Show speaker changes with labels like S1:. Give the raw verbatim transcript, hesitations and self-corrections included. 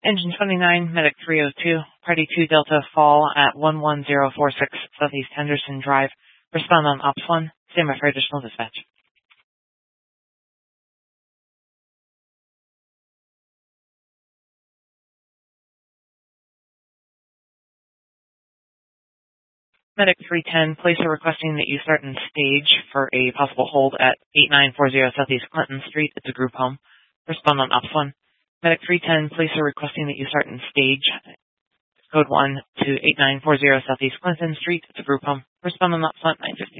S1: Engine twenty-nine, Medic three oh two, Party two Delta Fall at one one zero four six Southeast Henderson Drive. Respond on Ops one. Stand by for additional dispatch. Medic three ten, Placer requesting that you start in stage for a possible hold at eighty-nine forty Southeast Clinton Street. It's a group home. Respond on Ops one. Medic three ten, Placer requesting that you start in stage, code one, to eighty-nine forty Southeast Clinton Street. It's a group home. Respond on Ops one, nine fifty.